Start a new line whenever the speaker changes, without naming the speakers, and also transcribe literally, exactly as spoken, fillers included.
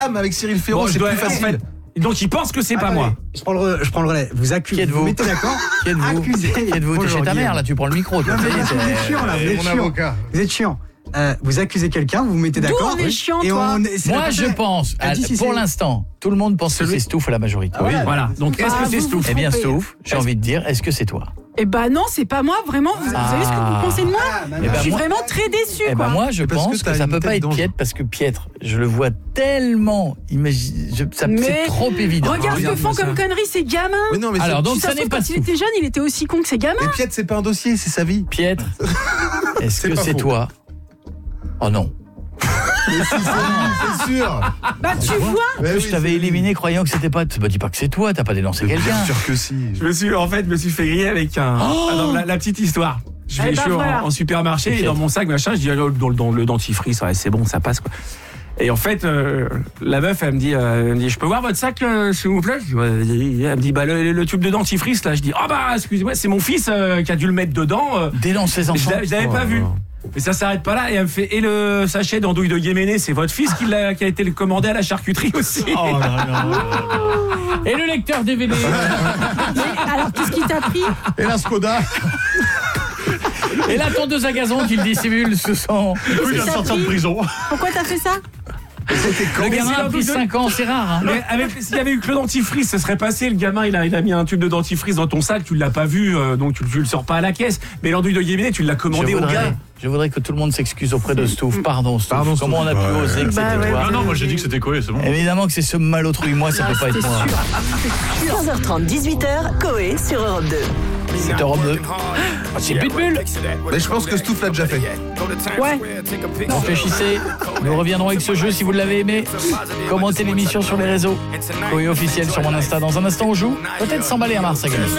avec Cyril Ferraud,
Bon,
c'est
je dois-
plus facile.
en fait, donc il pense que c'est pas
Attendez,
moi.
Je prends le, je prends le relais. Vous accusez.
Qui êtes-vous
Vous mettez d'accord.
Qui êtes-vous
Accusez.
Qui êtes-vous T'es chez
Bonjour,
ta mère,
Guillaume.
là, tu prends le micro. toi.
Non, mais
Ça y est,
vous êtes
c'est-
chiant là, vous êtes
Mon
chiant.
avocat.
Vous êtes chiant. Euh, vous accusez quelqu'un, vous vous mettez
D'où
d'accord.
on est chiant,
et
toi
on, c'est la
Moi, je
personne-
pense,
Elle dit si
pour
c'est-
l'instant, tout le monde pense que
Celui-
c'est Stouff à la majorité.
Ah ouais.
Voilà. Donc est-ce
Ah,
que c'est
vous,
Stouff
Eh bien,
trompez.
Stouff, j'ai envie de dire, est-ce que c'est toi?
Eh ben non, c'est pas moi, vraiment. Vous, vous savez ce que
Ah.
vous pensez de moi
Ah, bah,
Eh ben,
Je suis
moi-
vraiment très déçue,
Eh
quoi.
ben moi, je
Parce que
pense que,
t'as
ça
une
peut pas
tête
être
d'ange.
Pietre, parce que Pietre, je le vois tellement, imagine, je- ça-
Mais
c'est trop évident.
Regarde ce que
Regarde-moi
font comme
ça.
conneries ces gamins.
Oui, non, mais
Alors,
c'est-
donc,
Si
ça
ça se
n'est
trouve,
pas
quand il
Stouff.
était jeune, il était aussi con que ces gamins.
Mais Pietre, c'est pas un dossier, c'est sa vie.
Pietre, est-ce
C'est
que
pas
c'est
faux.
toi? Oh non.
Mais si, c'est lui, c'est sûr.
Bah tu vois.
Mais
je
oui,
t'avais
c'est
éliminé
lui.
croyant que c'était pas. Bah, dis pas que c'est toi, t'as pas dénoncé
Mais
quelqu'un.
Bien sûr que si.
Je me suis, en fait, je me suis fait griller avec un.
Oh
Ah non, la, la petite histoire. Je, vais,
Eh ben
je suis en-
voilà.
en, supermarché
Ok.
et dans mon sac, machin, je dis oh, dans, le- dans le dentifrice, ouais, c'est bon, ça passe quoi. Et en fait, euh, la meuf, elle me dit, euh, elle me dit, je peux voir votre sac, euh, s'il vous plaît. Je dis, ouais, vas-y. Elle me dit, bah le, le tube de dentifrice là. Je dis, oh bah excusez-moi, c'est mon fils euh, qui a dû le mettre dedans. euh,
Dénonce les
je
enfants.
l'a- je l'avais
Oh
pas
là
vu.
là.
Mais ça s'arrête pas là et elle me fait et le sachet d'andouille de Guéméné, c'est votre fils qui, l'a, qui a été le commandé à la charcuterie aussi.
Oh là là. Et le lecteur D V D.
Mais alors qu'est-ce qui t'a pris?
Et la Skoda.
Et la tondeuse à gazon qu'il dissimule sous son.
Qu'est-ce qui t'a pris
prison.
Pourquoi t'as fait ça?
C'était quand
Le
Mais c'est
gamin a
un
pris
truc de-
cinq ans, c'est rare. Hein.
Mais avec, s'il y avait eu que le dentifrice, ça serait passé. Le gamin, il a, il a mis un tube de dentifrice dans ton sac, tu l'as pas vu, euh, donc tu, tu le sors pas à la caisse. Mais l'andouille de Guéméné, tu l'as commandé
je,
au gars.
voudrais, je voudrais que tout le monde s'excuse auprès de Stouff. Pardon, Stouff.
Pardon,
Comment on a pu
Stouff. Ouais.
oser que
Bah
c'était
ouais.
toi?
Non, non, moi j'ai dit que c'était Coé, c'est bon.
Évidemment que c'est ce malotru. Moi, ça
Ah,
peut pas être
c'était
moi.
sûr.
quinze heures trente, dix-huit heures, Coé sur Europe deux.
C'est Europe deux. C'est Pitbull.
Mais je pense que Stouff l'a déjà fait.
Ouais.
Réfléchissez. Nous reviendrons avec ce jeu si vous l'avez aimé. Commentez l'émission sur les réseaux. Coé officiel sur mon Insta. Dans un instant, on joue. Peut-être s'emballer à Mars à gagner.